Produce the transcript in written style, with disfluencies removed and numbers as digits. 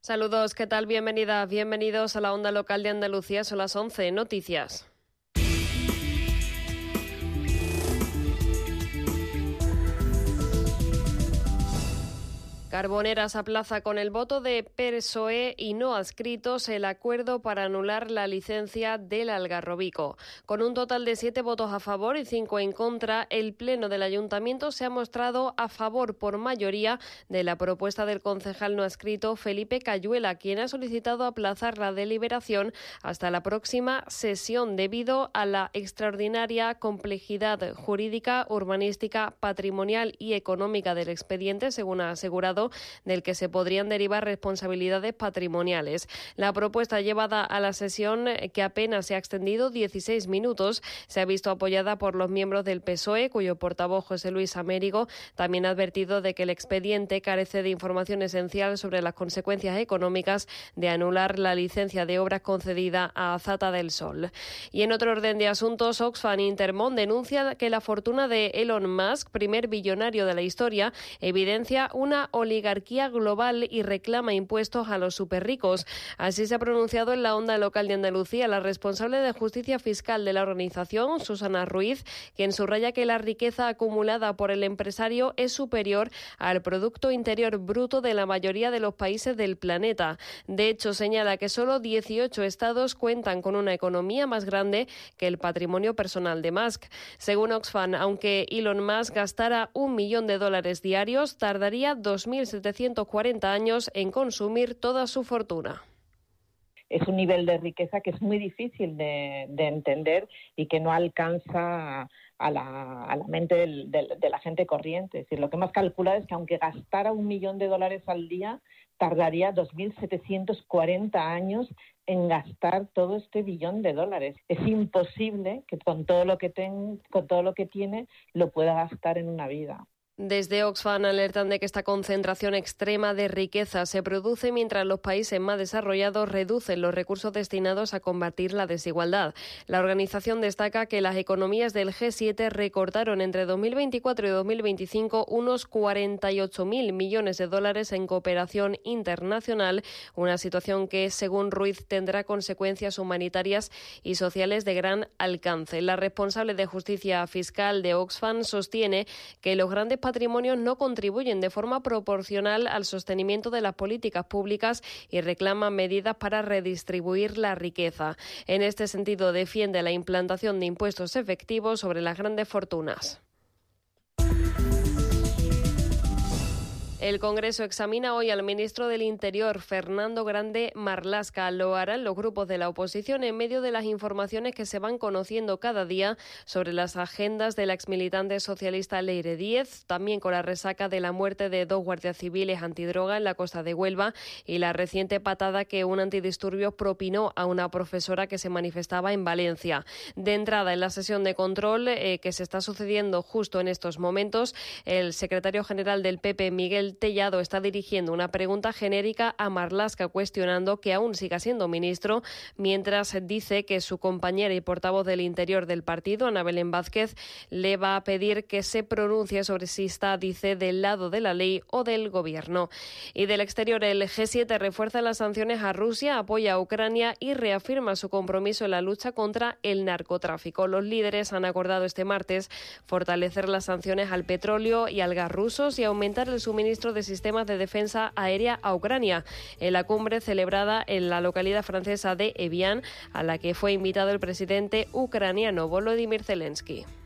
Saludos, ¿qué tal? Bienvenidas, bienvenidos a la Onda Local de Andalucía. Son las 11 noticias. Carboneras aplaza con el voto de PSOE y no adscritos el acuerdo para anular la licencia del Algarrobico. Con un total de 7 votos a favor y 5 en contra, el Pleno del Ayuntamiento se ha mostrado a favor por mayoría de la propuesta del concejal no adscrito Felipe Cayuela, quien ha solicitado aplazar la deliberación hasta la próxima sesión debido a la extraordinaria complejidad jurídica, urbanística, patrimonial y económica del expediente, según ha asegurado, del que se podrían derivar responsabilidades patrimoniales. La propuesta llevada a la sesión, que apenas se ha extendido 16 minutos, se ha visto apoyada por los miembros del PSOE, cuyo portavoz José Luis Amérigo también ha advertido de que el expediente carece de información esencial sobre las consecuencias económicas de anular la licencia de obras concedida a Azata del Sol. Y en otro orden de asuntos, Oxfam Intermón denuncia que la fortuna de Elon Musk, primer billonario de la historia, evidencia una oligarquía global y reclama impuestos a los superricos. Así se ha pronunciado en la Onda Local de Andalucía la responsable de Justicia Fiscal de la organización, Susana Ruiz, quien subraya que la riqueza acumulada por el empresario es superior al Producto Interior Bruto de la mayoría de los países del planeta. De hecho, señala que solo 18 estados cuentan con una economía más grande que el patrimonio personal de Musk. Según Oxfam, aunque Elon Musk gastara $1 millón diarios, tardaría 2.740 años en consumir toda su fortuna. Es un nivel de riqueza que es muy difícil de entender y que no alcanza a la mente de la gente corriente. Es decir, lo que hemos calculado es que aunque gastara $1 millón al día, tardaría 2.740 años en gastar todo este $1 billón. Es imposible que con todo lo que tiene lo pueda gastar en una vida. Desde Oxfam alertan de que esta concentración extrema de riqueza se produce mientras los países más desarrollados reducen los recursos destinados a combatir la desigualdad. La organización destaca que las economías del G7 recortaron entre 2024 y 2025 unos $48.000 millones en cooperación internacional, una situación que, según Ruiz, tendrá consecuencias humanitarias y sociales de gran alcance. La responsable de Justicia Fiscal de Oxfam sostiene que los grandes patrimonios no contribuyen de forma proporcional al sostenimiento de las políticas públicas y reclaman medidas para redistribuir la riqueza. En este sentido, defiende la implantación de impuestos efectivos sobre las grandes fortunas. El Congreso examina hoy al ministro del Interior, Fernando Grande Marlaska. Lo harán los grupos de la oposición en medio de las informaciones que se van conociendo cada día sobre las agendas del exmilitante socialista Leire Díez, también con la resaca de la muerte de 2 guardias civiles antidroga en la costa de Huelva y la reciente patada que un antidisturbios propinó a una profesora que se manifestaba en Valencia. De entrada, en la sesión de control que se está sucediendo justo en estos momentos, el secretario general del PP, Miguel Tellado, está dirigiendo una pregunta genérica a Marlaska cuestionando que aún siga siendo ministro, mientras dice que su compañera y portavoz del Interior del partido, Ana Belén Vázquez, le va a pedir que se pronuncie sobre si está, dice, del lado de la ley o del gobierno. Y del exterior, el G7 refuerza las sanciones a Rusia, apoya a Ucrania y reafirma su compromiso en la lucha contra el narcotráfico. Los líderes han acordado este martes fortalecer las sanciones al petróleo y al gas rusos y aumentar el suministro de sistemas de defensa aérea a Ucrania, en la cumbre celebrada en la localidad francesa de Evian, a la que fue invitado el presidente ucraniano Volodymyr Zelensky.